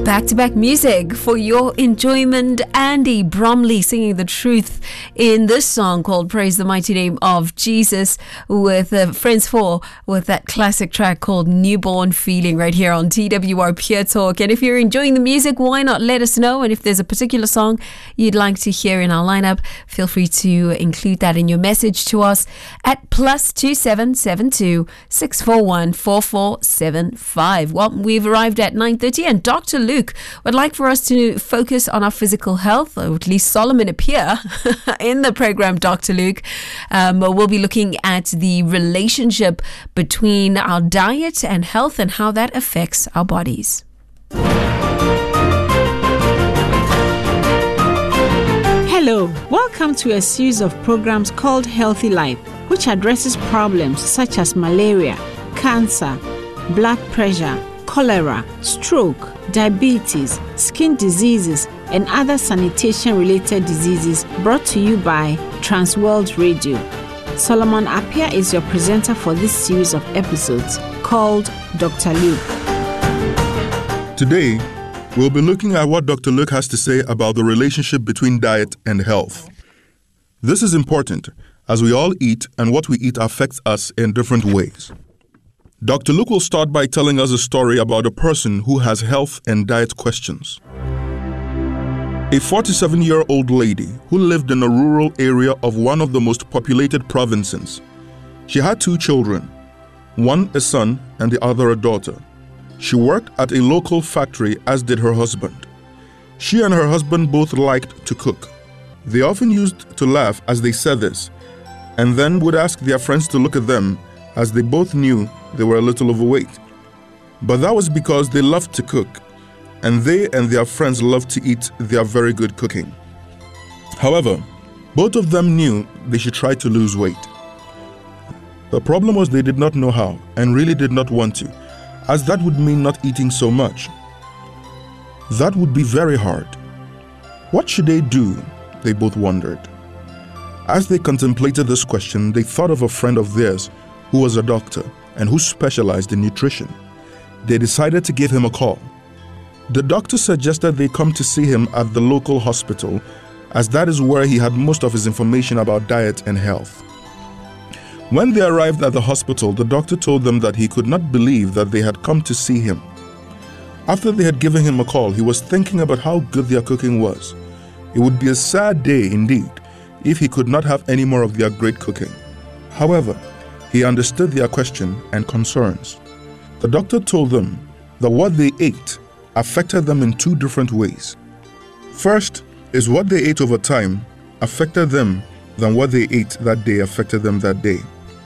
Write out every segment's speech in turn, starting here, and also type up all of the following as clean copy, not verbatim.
Back-to-back music for your enjoyment. Andy Bromley singing the truth in this song called Praise the Mighty Name of Jesus with Friends 4 with that classic track called Newborn Feeling right here on TWR Pure Talk. And if you're enjoying the music, why not let us know? And if there's a particular song you'd like to hear in our lineup, feel free to include that in your message to us at +2772 641 4475. Well, we've arrived at 9:30 and Dr. Luke would like for us to focus on our physical health, or at least Solomon appear in the program, Dr. Luke. We'll be looking at the relationship between our diet and health and how that affects our bodies. Hello, welcome to a series of programs called Healthy Life, which addresses problems such as malaria, cancer, blood pressure, cholera, stroke, diabetes, skin diseases, and other sanitation-related diseases, brought to you by Transworld Radio. Solomon Appiah is your presenter for this series of episodes called Dr. Luke. Today, we'll be looking at what Dr. Luke has to say about the relationship between diet and health. This is important as we all eat, and what we eat affects us in different ways. Dr. Luke will start by telling us a story about a person who has health and diet questions. A 47-year-old lady who lived in a rural area of one of the most populated provinces. She had 2 children, one a son and the other a daughter. She worked at a local factory, as did her husband. She and her husband both liked to cook. They often used to laugh as they said this, and then would ask their friends to look at them, as they both knew they were a little overweight. But that was because they loved to cook, and they and their friends loved to eat their very good cooking. However, both of them knew they should try to lose weight. The problem was they did not know how, and really did not want to, as that would mean not eating so much. That would be very hard. What should they do? They both wondered. As they contemplated this question, they thought of a friend of theirs who was a doctor and who specialized in nutrition. They decided to give him a call. The doctor suggested they come to see him at the local hospital, as that is where he had most of his information about diet and health. When they arrived at the hospital, the doctor told them that he could not believe that they had come to see him. After they had given him a call, he was thinking about how good their cooking was. It would be a sad day indeed if he could not have any more of their great cooking. However, he understood their question and concerns. The doctor told them that what they ate affected them in 2 different ways. First is what they ate over time affected them than what they ate that day affected them that day.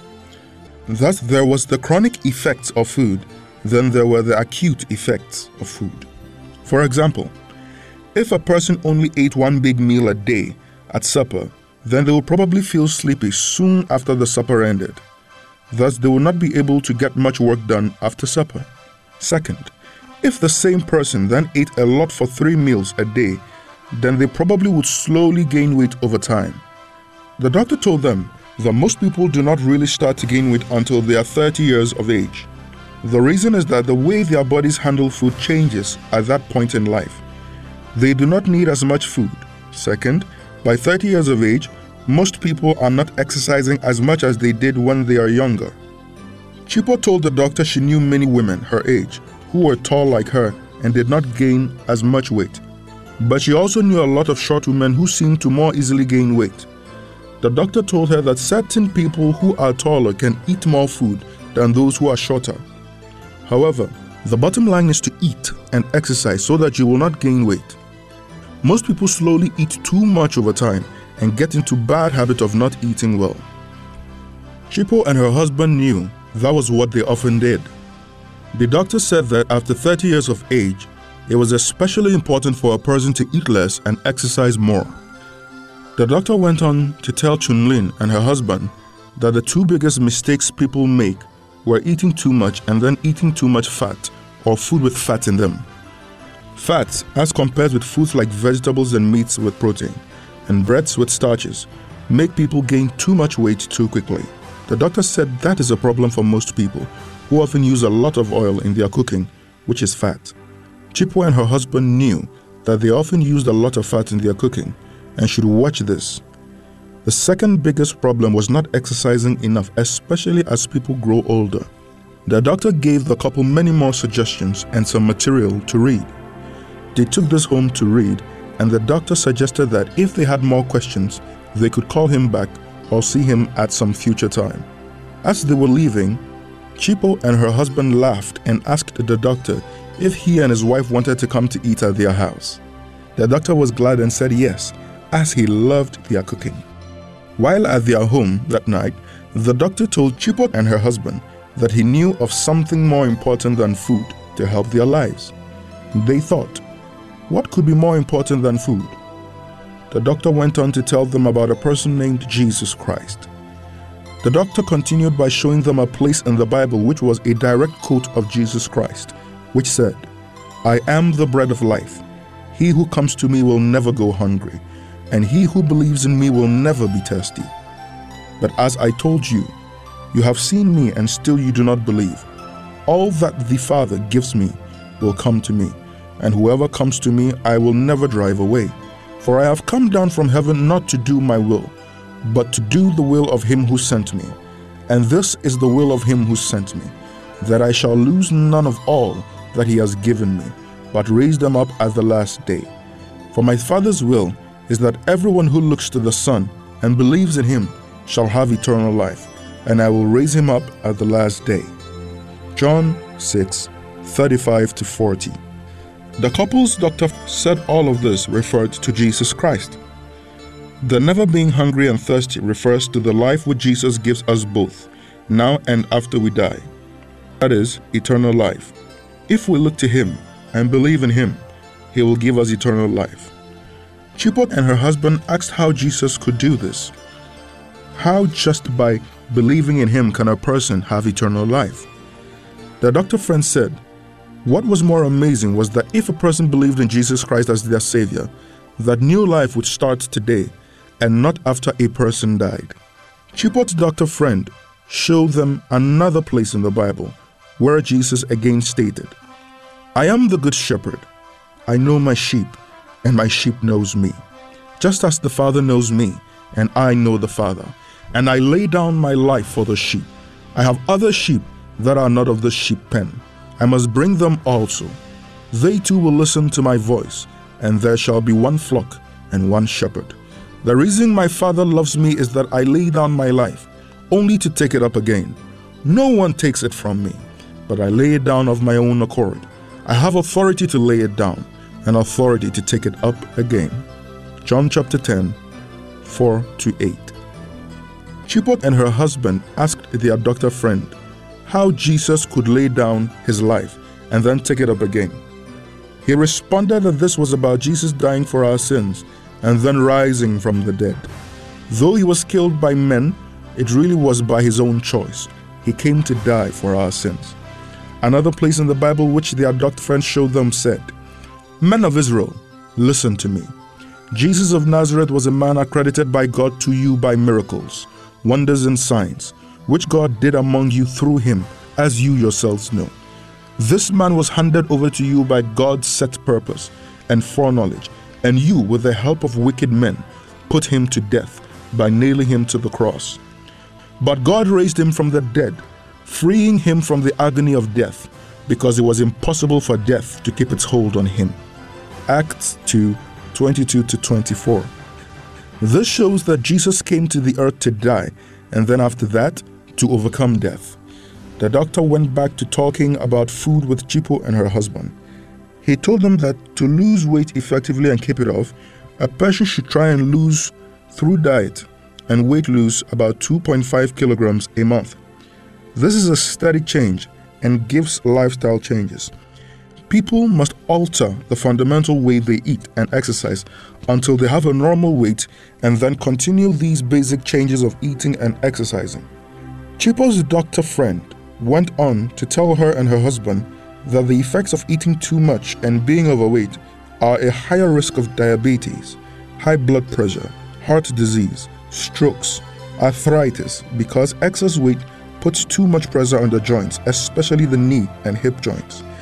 Thus, there was the chronic effects of food, then there were the acute effects of food. For example, if a person only ate 1 big meal a day at supper, then they would probably feel sleepy soon after the supper ended. Thus, they will not be able to get much work done after supper. Second, if the same person then ate a lot for 3 meals a day, then they probably would slowly gain weight over time. The doctor told them that most people do not really start to gain weight until they are 30 years of age. The reason is that the way their bodies handle food changes at that point in life. They do not need as much food. Second, by 30 years of age, most people are not exercising as much as they did when they are younger. Chipo told the doctor she knew many women her age who were tall like her and did not gain as much weight. But she also knew a lot of short women who seemed to more easily gain weight. The doctor told her that certain people who are taller can eat more food than those who are shorter. However, the bottom line is to eat and exercise so that you will not gain weight. Most people slowly eat too much over time and get into bad habit of not eating well. Chipo and her husband knew that was what they often did. The doctor said that after 30 years of age, it was especially important for a person to eat less and exercise more. The doctor went on to tell Chunlin and her husband that the 2 biggest mistakes people make were eating too much and then eating too much fat or food with fat in them. Fats, as compared with foods like vegetables and meats with protein, and breads with starches, make people gain too much weight too quickly. The doctor said that is a problem for most people, who often use a lot of oil in their cooking, which is fat. Chipo and her husband knew that they often used a lot of fat in their cooking and should watch this. The second biggest problem was not exercising enough, especially as people grow older. The doctor gave the couple many more suggestions and some material to read. They took this home to read, and the doctor suggested that if they had more questions, they could call him back or see him at some future time. As they were leaving, Chipo and her husband laughed and asked the doctor if he and his wife wanted to come to eat at their house. The doctor was glad and said yes, as he loved their cooking. While at their home that night, the doctor told Chipo and her husband that he knew of something more important than food to help their lives. They thought, what could be more important than food? The doctor went on to tell them about a person named Jesus Christ. The doctor continued by showing them a place in the Bible which was a direct quote of Jesus Christ, which said, "I am the bread of life. He who comes to me will never go hungry, and he who believes in me will never be thirsty. But as I told you, you have seen me and still you do not believe. All that the Father gives me will come to me, and whoever comes to me I will never drive away. For I have come down from heaven not to do my will, but to do the will of him who sent me. And this is the will of him who sent me, that I shall lose none of all that he has given me, but raise them up at the last day. For my Father's will is that everyone who looks to the Son and believes in him shall have eternal life, and I will raise him up at the last day." John 6:35-40. The couple's doctor said all of this referred to Jesus Christ. The never being hungry and thirsty refers to the life which Jesus gives us both, now and after we die. That is, eternal life. If we look to him and believe in him, he will give us eternal life. Chipo and her husband asked how Jesus could do this. How just by believing in him can a person have eternal life? The doctor friend said, what was more amazing was that if a person believed in Jesus Christ as their Savior, that new life would start today and not after a person died. Chipo's doctor friend showed them another place in the Bible where Jesus again stated, "I am the good shepherd. I know my sheep, and my sheep knows me, just as the Father knows me, and I know the Father, and I lay down my life for the sheep. I have other sheep that are not of the sheep pen. I must bring them also. They too will listen to my voice, and there shall be one flock and one shepherd. The reason my Father loves me is that I lay down my life, only to take it up again. No one takes it from me, but I lay it down of my own accord. I have authority to lay it down, and authority to take it up again." John chapter 10, 4-8. Chipo and her husband asked their doctor friend how Jesus could lay down his life and then take it up again. He responded that this was about Jesus dying for our sins and then rising from the dead. Though he was killed by men, it really was by his own choice. He came to die for our sins. Another place in the Bible which their doctor friend showed them said, "Men of Israel, listen to me. Jesus of Nazareth was a man accredited by God to you by miracles, wonders and signs, which God did among you through him, as you yourselves know. This man was handed over to you by God's set purpose and foreknowledge, and you, with the help of wicked men, put him to death by nailing him to the cross. But God raised him from the dead, freeing him from the agony of death, because it was impossible for death to keep its hold on him." Acts 2:22-24. This shows that Jesus came to the earth to die, and then after that, to overcome death. The doctor went back to talking about food with Chipo and her husband. He told them that to lose weight effectively and keep it off, a person should try and lose through diet and weight lose about 2.5 kilograms a month. This is a steady change and gives lifestyle changes. People must alter the fundamental way they eat and exercise until they have a normal weight and then continue these basic changes of eating and exercising. Chipo's doctor friend went on to tell her and her husband that the effects of eating too much and being overweight are a higher risk of diabetes, high blood pressure, heart disease, strokes, arthritis, because excess weight puts too much pressure on the joints, especially the knee and hip joints.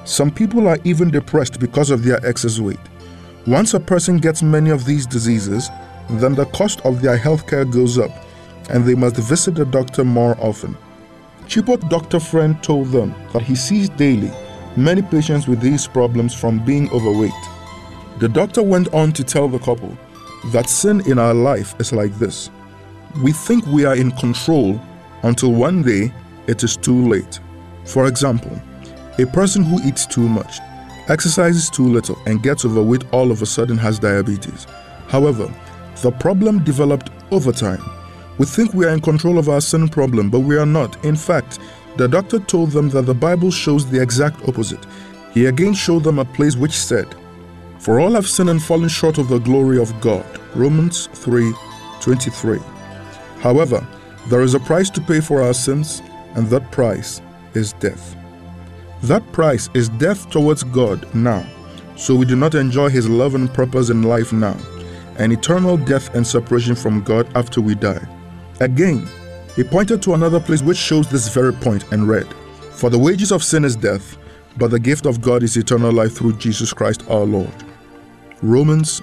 Some people are even depressed because of their excess weight. Once a person gets many of these diseases, then the cost of their healthcare goes up, and they must visit the doctor more often. Chipo's doctor friend told them that he sees daily many patients with these problems from being overweight. The doctor went on to tell the couple that sin in our life is like this. We think we are in control until one day it is too late. For example, a person who eats too much, exercises too little, and gets overweight all of a sudden has diabetes. However, the problem developed over time. We think we are in control of our sin problem, but we are not. In fact, the doctor told them that the Bible shows the exact opposite. He again showed them a place which said, "For all have sinned and fallen short of the glory of God." Romans 3:23. However, there is a price to pay for our sins, and that price is death. That price is death towards God now, so we do not enjoy His love and purpose in life now, and eternal death and separation from God after we die. Again, he pointed to another place which shows this very point and read, "For the wages of sin is death, but the gift of God is eternal life through Jesus Christ our Lord." Romans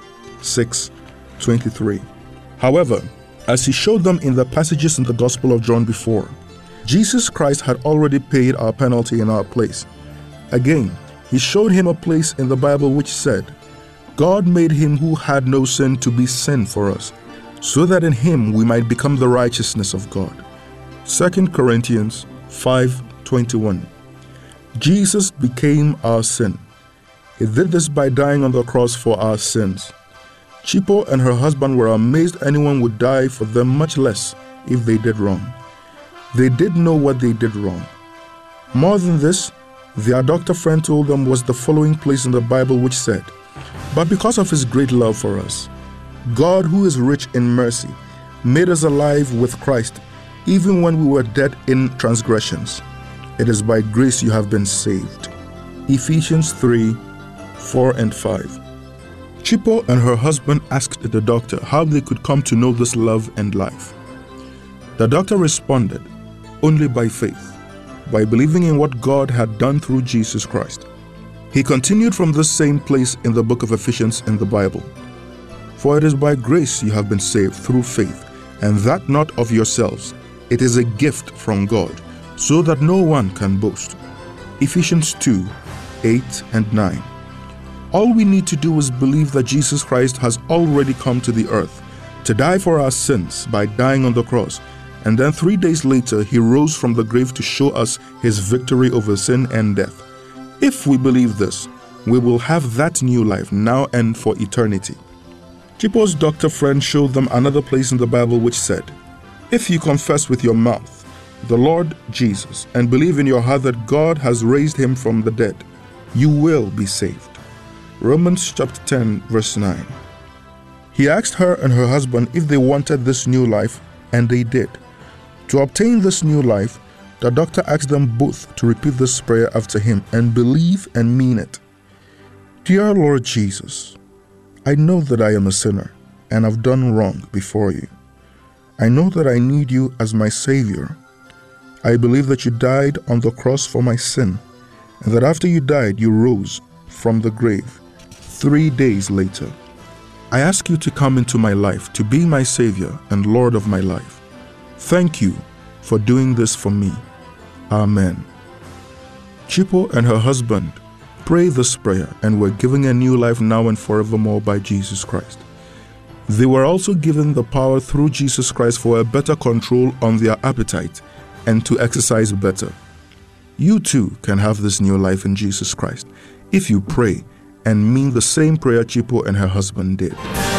6:23. However, as he showed them in the passages in the Gospel of John before, Jesus Christ had already paid our penalty in our place. Again, he showed him a place in the Bible which said, "God made him who had no sin to be sin for us, so that in him we might become the righteousness of God." 2 Corinthians 5:21. Jesus became our sin. He did this by dying on the cross for our sins. Chipo and her husband were amazed anyone would die for them, much less if they did wrong. They did know what they did wrong. More than this, their doctor friend told them was the following place in the Bible which said, "But because of His great love for us, God, who is rich in mercy, made us alive with Christ, even when we were dead in transgressions. It is by grace you have been saved." Ephesians 3:4 and 5. Chipo and her husband asked the doctor how they could come to know this love and life. The doctor responded, "Only by faith, by believing in what God had done through Jesus Christ." He continued from this same place in the book of Ephesians in the Bible. "For it is by grace you have been saved through faith, and that not of yourselves. It is a gift from God, so that no one can boast." Ephesians 2:8 and 9. All we need to do is believe that Jesus Christ has already come to the earth to die for our sins by dying on the cross, and then 3 days later he rose from the grave to show us his victory over sin and death. If we believe this, we will have that new life now and for eternity. Chipo's doctor friend showed them another place in the Bible which said, "If you confess with your mouth the Lord Jesus and believe in your heart that God has raised him from the dead, you will be saved." Romans chapter 10 verse 9. He asked her and her husband if they wanted this new life, and they did. To obtain this new life, the doctor asked them both to repeat this prayer after him and believe and mean it. "Dear Lord Jesus, I know that I am a sinner and have done wrong before you. I know that I need you as my Savior. I believe that you died on the cross for my sin, and that after you died, you rose from the grave 3 days later. I ask you to come into my life to be my Savior and Lord of my life. Thank you for doing this for me. Amen." Chipo and her husband prayed this prayer and were given a new life now and forevermore by Jesus Christ. They were also given the power through Jesus Christ for a better control on their appetite and to exercise better. You too can have this new life in Jesus Christ if you pray and mean the same prayer Chipo and her husband did.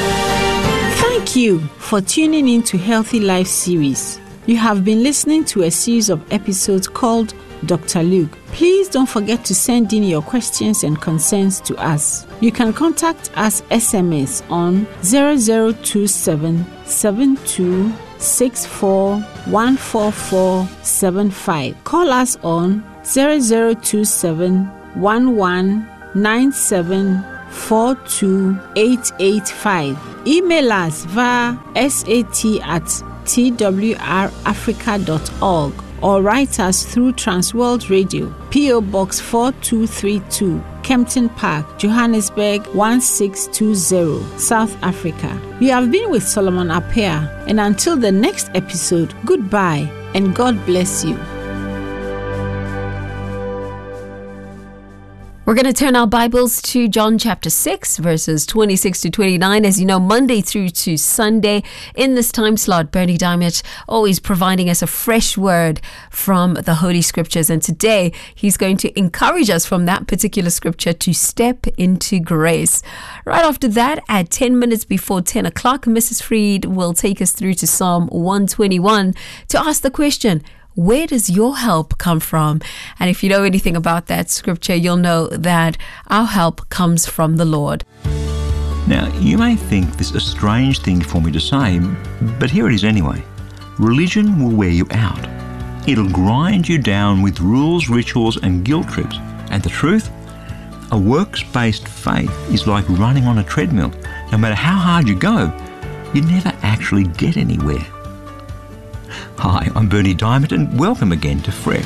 Thank you for tuning in to Healthy Life series. You have been listening to a series of episodes called Dr. Luke. Please don't forget to send in your questions and concerns to us. You can contact us SMS on 0027 7264 14475. Call us on 0027 1197428885. Email us via sat@twrafrica.org or write us through Transworld Radio, P.O. Box 4232, Kempton Park, Johannesburg 1620, South Africa. You have been with Solomon Appiah, and until the next episode, goodbye and God bless you. We're going to turn our Bibles to John chapter 6, verses 26 to 29. As you know, Monday through to Sunday, in this time slot, Bernie Diamond always providing us a fresh word from the Holy Scriptures. And today, he's going to encourage us from that particular scripture to step into grace. Right after that, at 10 minutes before 10 o'clock, Mrs. Freed will take us through to Psalm 121 to ask the question, where does your help come from? And if you know anything about that scripture, you'll know that our help comes from the Lord. Now, you may think this a strange thing for me to say, but here it is anyway. Religion will wear you out. It'll grind you down with rules, rituals, and guilt trips. And the truth? A works-based faith is like running on a treadmill. No matter how hard you go, you never actually get anywhere. Hi, I'm Bernie Diamond and welcome again to Fresh.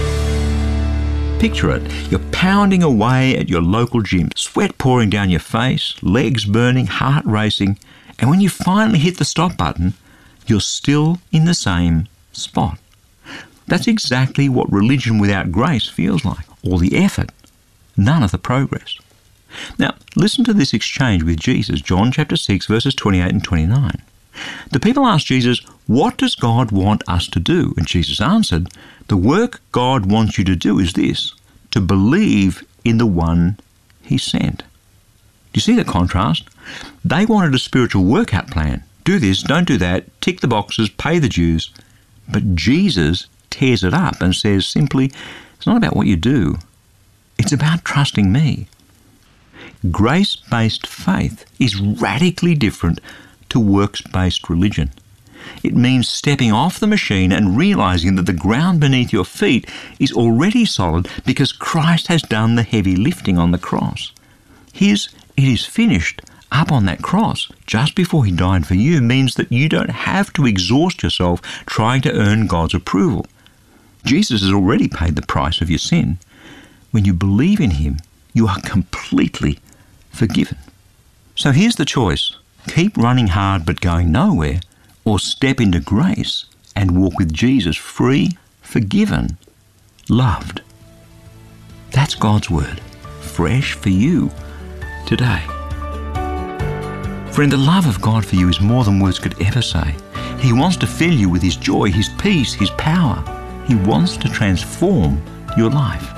Picture it, you're pounding away at your local gym, sweat pouring down your face, legs burning, heart racing, and when you finally hit the stop button, you're still in the same spot. That's exactly what religion without grace feels like. All the effort, none of the progress. Now, listen to this exchange with Jesus, John chapter 6, verses 28 and 29. The people asked Jesus, "What does God want us to do?" And Jesus answered, "The work God wants you to do is this, to believe in the one He sent." Do you see the contrast? They wanted a spiritual workout plan. Do this, don't do that, tick the boxes, pay the dues. But Jesus tears it up and says simply, it's not about what you do. It's about trusting me. Grace-based faith is radically different to works-based religion. It means stepping off the machine and realizing that the ground beneath your feet is already solid because Christ has done the heavy lifting on the cross. His "it is finished" up on that cross just before He died for you means that you don't have to exhaust yourself trying to earn God's approval. Jesus has already paid the price of your sin. When you believe in Him, you are completely forgiven. So here's the choice. Keep running hard but going nowhere, or step into grace and walk with Jesus free, forgiven, loved. That's God's word, fresh for you today. Friend, the love of God for you is more than words could ever say. He wants to fill you with His joy, His peace, His power. He wants to transform your life.